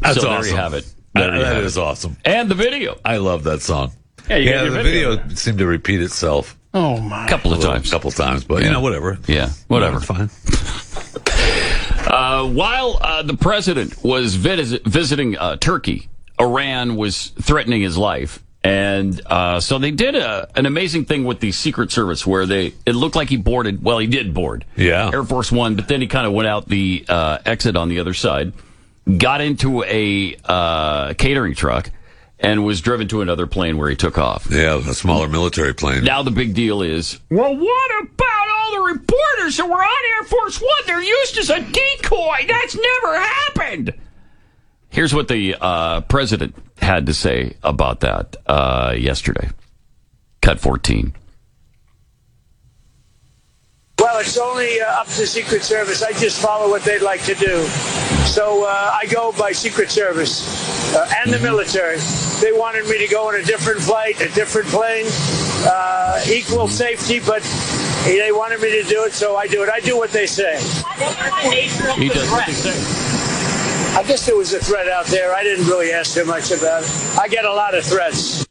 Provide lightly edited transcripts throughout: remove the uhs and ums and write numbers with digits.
That's so awesome. there you have it. That is awesome. And the video. I love that song. Yeah, The video seemed to repeat itself Oh, my. A couple of times. but whatever. Yeah, whatever. It's fine. While the president was visiting Turkey, Iran was threatening his life. And so they did an amazing thing with the Secret Service where it looked like he boarded. Well, he did board Air Force One, but then he kind of went out the exit on the other side, got into a catering truck, and was driven to another plane where he took off. Yeah, a smaller military plane. Now the big deal is, well, what about all the reporters that were on Air Force One? They're used as a decoy. That's never happened. Here's what the president had to say about that yesterday. Cut 14. Well, it's only up to the Secret Service. I just follow what they'd like to do. So I go by Secret Service and the military. They wanted me to go on a different flight, a different plane, equal safety, but they wanted me to do it, so I do it. I do what they say. He does what they say. I guess there was a threat out there. I didn't really ask too much about it. I get a lot of threats.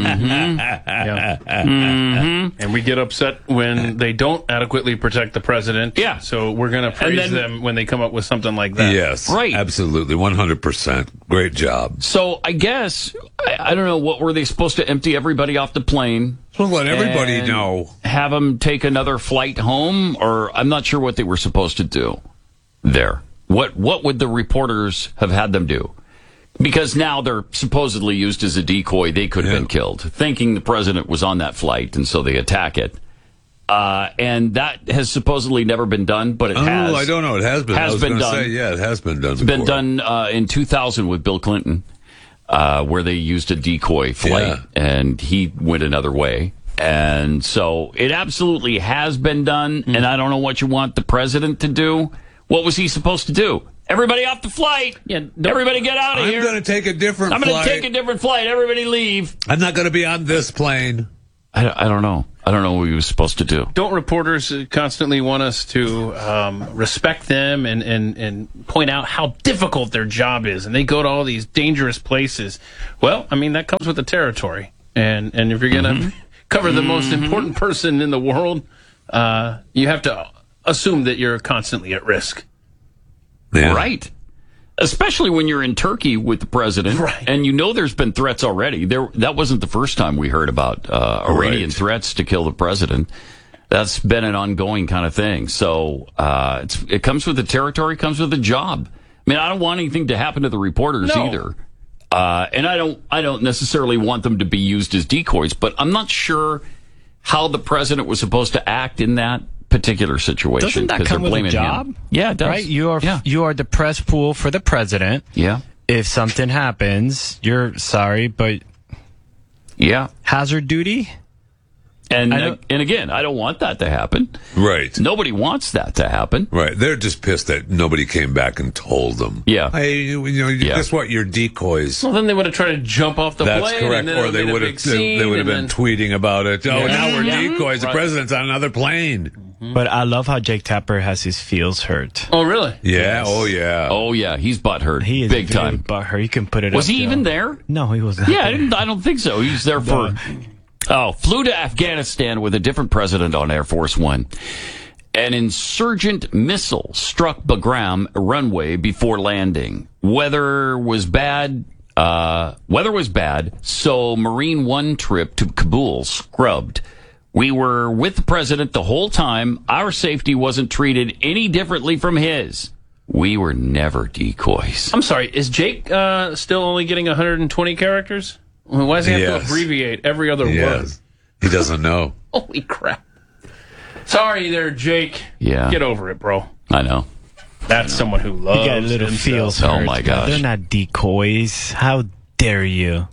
And we get upset when they don't adequately protect the president. Yeah. So we're going to praise them when they come up with something like that. Yes. Right. Absolutely. 100%. Great job. So I guess, I don't know, what were they supposed to empty everybody off the plane? Well, let everybody and know. Have them take another flight home? Or I'm not sure what they were supposed to do there. What would the reporters have had them do? Because now they're supposedly used as a decoy. They could have been killed, thinking the president was on that flight, and so they attack it. And that has supposedly never been done, but it has. Oh, I don't know. It has been. Has been done. It has been done. It's been done in 2000 with Bill Clinton, where they used a decoy flight, and he went another way. And so it absolutely has been done, and I don't know what you want the president to do. What was he supposed to do? Everybody off the flight. Yeah, everybody get out of here. I'm going to take a different flight. I'm going to take a different flight. Everybody leave. I'm not going to be on this plane. I don't know. I don't know what he was supposed to do. Don't reporters constantly want us to respect them and point out how difficult their job is? And they go to all these dangerous places. Well, I mean, that comes with the territory. And if you're going to cover the most important person in the world, you have to assume that you're constantly at risk. Yeah. Right. Especially when you're in Turkey with the president, and you know there's been threats already. That wasn't the first time we heard about Iranian threats to kill the president. That's been an ongoing kind of thing. So it comes with the territory, comes with the job. I mean, I don't want anything to happen to the reporters either. And I don't necessarily want them to be used as decoys, but I'm not sure how the president was supposed to act in that particular situation. Doesn't that come with a job? Yeah, it does. Right? You are the press pool for the president. Yeah. If something happens, you're sorry, but hazard duty. And again, I don't want that to happen. Right. Nobody wants that to happen. Right. They're just pissed that nobody came back and told them. Yeah. Hey, guess what? You're decoys. Well, then they would have tried to jump off the plane. That's correct. Or they would have been tweeting about it. Oh, now we're decoys. The president's on another plane. But I love how Jake Tapper has his feels hurt. Oh, really? Yeah. Yes. Oh, yeah. Oh, yeah. He's butthurt. He is big time. Butthurt. You can put it. Was he even there? No, he was not. Yeah, I don't think so. He's there for. Flew to Afghanistan with a different president on Air Force One. An insurgent missile struck Bagram runway before landing. Weather was bad, so Marine One trip to Kabul scrubbed. We were with the president the whole time. Our safety wasn't treated any differently from his. We were never decoys. I'm sorry, is Jake still only getting 120 characters? Why does he have to abbreviate every other word? He doesn't know. Holy crap. Sorry there, Jake. Yeah. Get over it, bro. I know. That's someone who loves You got little feels hurt. Oh, my gosh. They're not decoys. How dare you?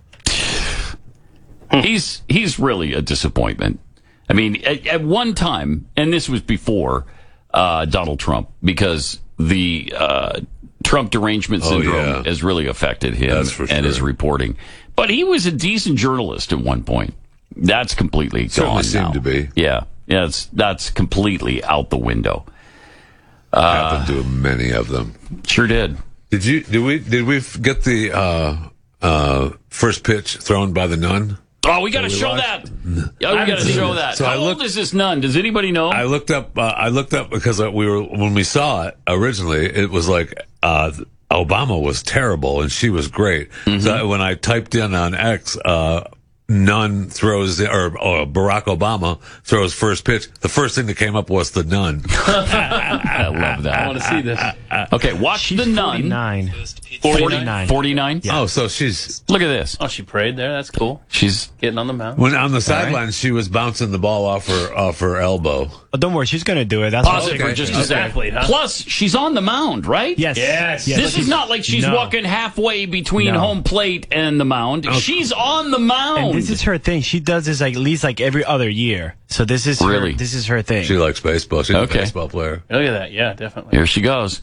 He's really a disappointment. I mean, at one time, and this was before Donald Trump, because the Trump derangement syndrome has really affected him and his reporting. But he was a decent journalist at one point. That's completely gone now. Seemed to be. Yeah, that's completely out the window. Happened to many of them. Sure did. Did we get the first pitch thrown by the nun? Oh, we got to show that. Yeah, we got to show that. So How old is this nun? Does anybody know? I looked up because when we saw it originally, it was like Obama was terrible and she was great. Mm-hmm. So when I typed in on X, nun throws or Barack Obama throws first pitch, the first thing that came up was the nun. I love that. I want to see this. Okay, watch the nun. 49. 49? Yeah. Oh, so she's... Look at this. Oh, she prayed there. That's cool. She's Getting on the mound. When on the sideline, she was bouncing the ball off her elbow. Oh, don't worry, she's going to do it. That's pause it for just a second. Athlete, huh? Plus, she's on the mound, right? Yes. Yes. This is not like she's No. walking halfway between No. home plate and the mound. She's on the mound. And this is her thing. She does this like at least like every other year. So this is Really? her, this is her thing. She likes baseball. She's Okay. a baseball player. Look at that. Yeah, definitely. Here she goes.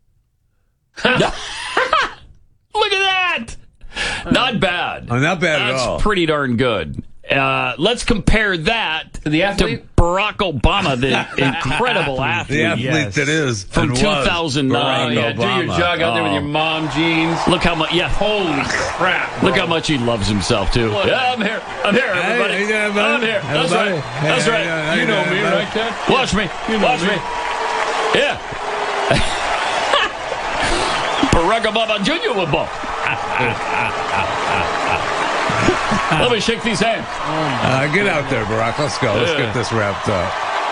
Look at that! Not bad. Oh, not bad at all. That's pretty darn good. Let's compare that To the athlete? to Barack Obama, the incredible athlete. The athlete Yes. that is From and was 2009. Barack Oh, yeah, do your Obama. jog out there with your mom jeans. Look how much. Yeah, Holy crap. look how much he loves himself too. What? Yeah, I'm here, everybody. Hey, hey, everybody. I'm here. That's Everybody. right. Hey, That's hey, right. hey, You know me, everybody. right, Ted? Watch me. You know Watch me. Yeah. Barack Obama Jr. with ball. Let me shake these hands. Get out there, Barack. Let's go. Let's get this wrapped up.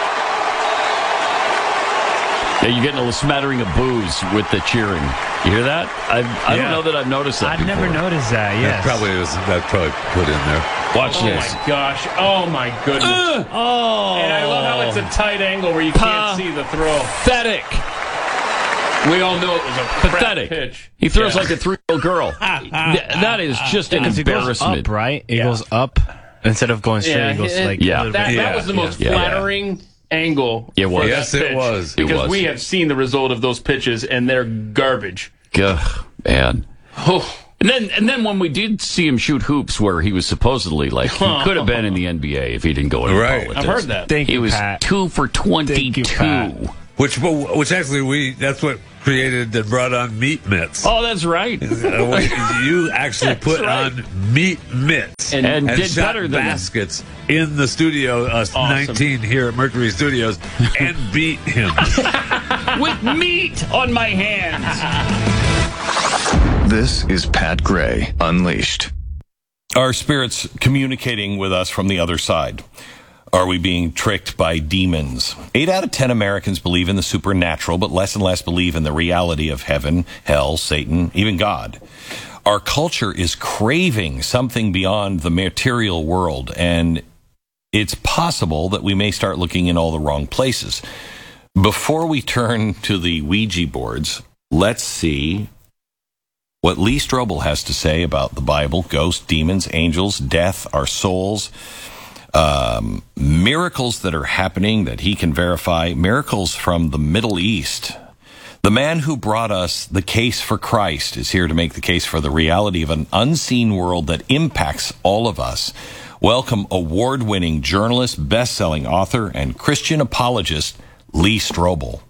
Yeah, you're getting a smattering of booze with the cheering. You hear that? I don't Yeah. know that I've noticed that I've never before. noticed that. Yes. That probably put in there. Watch Oh this. my gosh. Oh my goodness. Oh. And I love how it's a tight angle where you can't see the throw. Pathetic. We all know it was a crap Pathetic. pitch. He throws Yeah. like a 3-year-old girl. That is just an Because it goes embarrassment. up, right? It Yeah. goes up instead of going straight. Yeah, it goes it- like yeah. a little That, bit. that was the most Yeah. flattering angle. It was. for Yes, that it pitch, was. It Because was. we have seen the result of those pitches, and they're garbage. Ugh, man. Oh, And then when we did see him shoot hoops where he was supposedly like he could have been in the NBA if he didn't go into Right. politics. I've heard that. Thank He you, was Pat. 2 for 22. Pat. Which actually that's what created and brought on meat mitts. Oh, that's right. You actually put right. on meat mitts And did shot better than baskets in the studio 19 here at Mercury Studios and beat him. With meat on my hands. This is Pat Gray Unleashed. Are spirits communicating with us from the other side? Are we being tricked by demons? 8 out of 10 Americans believe in the supernatural, but less and less believe in the reality of heaven, hell, Satan, even God. Our culture is craving something beyond the material world, and it's possible that we may start looking in all the wrong places. Before we turn to the Ouija boards, let's see what Lee Strobel has to say about the Bible, ghosts, demons, angels, death, our souls, miracles that are happening that he can verify, miracles from the Middle East. The man who brought us the case for Christ is here to make the case for the reality of an unseen world that impacts all of us. Welcome award-winning journalist, best-selling author, and Christian apologist, Lee Strobel.